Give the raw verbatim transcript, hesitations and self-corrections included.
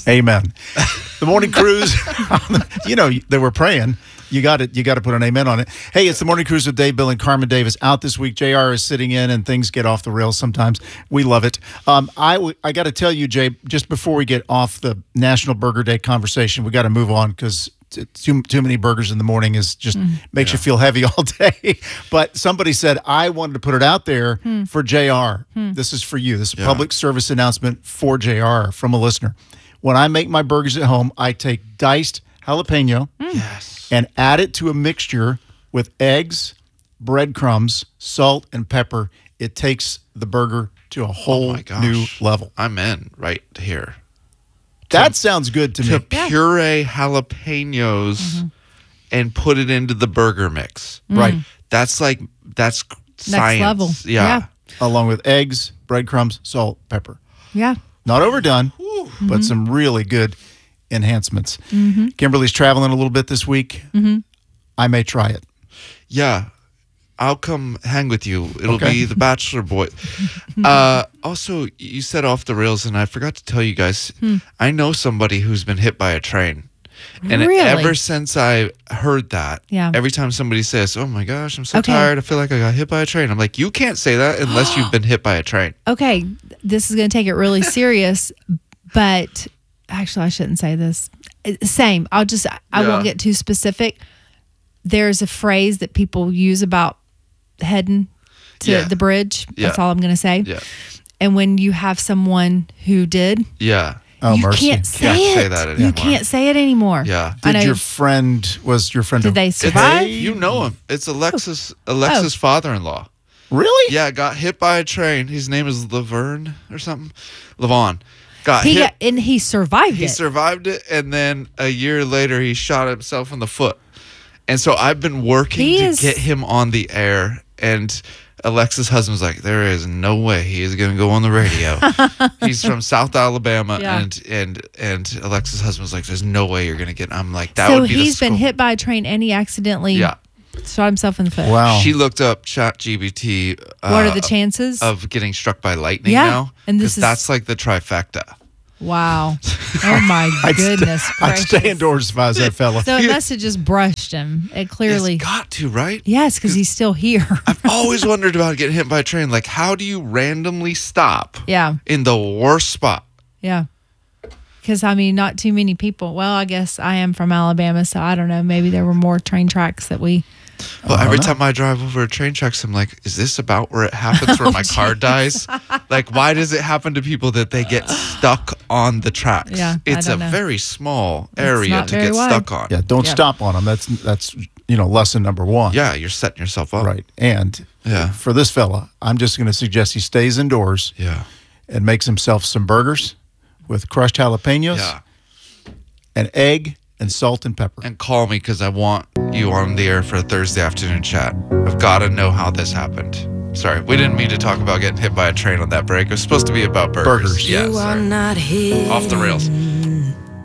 Amen. The morning cruise, you know, they were praying. You got it. You got to put an amen on it. Hey, it's the morning cruise with Dave, Bill, and Carmen Davis out this week. J R is sitting in, and things get off the rails sometimes. We love it. Um, I w- I got to tell you, Jay, just before we get off the National Burger Day conversation, we got to move on because too too many burgers in the morning is just mm. makes yeah. you feel heavy all day. But somebody said I wanted to put it out there mm. for J R. Mm. This is for you. This is a yeah. public service announcement for J R from a listener. When I make my burgers at home, I take diced jalapeno. Mm. Yes. And add it to a mixture with eggs, breadcrumbs, salt, and pepper. It takes the burger to a whole oh new level. I'm in right here. That to, sounds good to, to me. To puree jalapenos mm-hmm. and put it into the burger mix. Mm. Right. That's like, that's Next science. level. Yeah. yeah. Along with eggs, breadcrumbs, salt, pepper. Yeah. Not overdone, mm-hmm. but some really good enhancements. Mm-hmm. Kimberly's traveling a little bit this week. Mm-hmm. I may try it. Yeah. I'll come hang with you. It'll okay. be the Bachelor Boy. uh, also, you said off the rails, and I forgot to tell you guys, hmm. I know somebody who's been hit by a train. And really? ever since I heard that, yeah. every time somebody says, oh my gosh, I'm so okay. tired, I feel like I got hit by a train. I'm like, you can't say that unless you've been hit by a train. Okay, this is going to take it really serious, but actually I shouldn't say this. Same. I'll just, I yeah. won't get too specific. There's a phrase that people use about heading to yeah. the bridge. Yeah. That's all I'm going to say. Yeah. And when you have someone who did, yeah. Oh, you mercy. can't say can't it. Say that anymore. You can't say it anymore. Yeah. Did your friend, was your friend? Did a, they survive? You know him. It's Alexis, Alexis' oh. father-in-law. Really? Yeah, got hit by a train. His name is Laverne or something. Lavon. Got he hit. Got, and he survived he it. He survived it, and then a year later, he shot himself in the foot. And so I've been working he to is... get him on the air, and Alexa's husband's like, there is no way he is going to go on the radio. He's from South Alabama, yeah. and and and Alexa's husband's like, there's no way you're going to get. I'm like, that so would be. So he's the been hit by a train, and he accidentally yeah. shot himself in the foot. Wow. She looked up ChatGPT. Uh, what are the chances of getting struck by lightning yeah. now? And this is that's like the trifecta. Wow. Oh, my I'd goodness st- I'd stay indoors if I was that fella. So it must have just brushed him. It clearly... It's got to, right? Yes, because he's still here. I've always wondered about getting hit by a train. Like, how do you randomly stop yeah. in the worst spot? Yeah. Because, I mean, not too many people... Well, I guess I am from Alabama, so I don't know. Maybe there were more train tracks that we... Well, every time I drive over a train tracks, I'm like, is this about where it happens where oh, my geez. car dies? Like, why does it happen to people that they get stuck on the tracks? Yeah, it's a know. very small area to get wide. stuck on. Yeah, don't yeah. stop on them. That's, that's you know, lesson number one. Yeah, you're setting yourself up. Right. And yeah. for this fella, I'm just going to suggest he stays indoors yeah. and makes himself some burgers with crushed jalapenos, yeah. an egg, and salt and pepper. And call me because I want you on the air for a Thursday afternoon chat. I've got to know how this happened. Sorry, we didn't mean to talk about getting hit by a train on that break. It was supposed to be about burgers. Burgers. Yeah, sorry. Off the rails.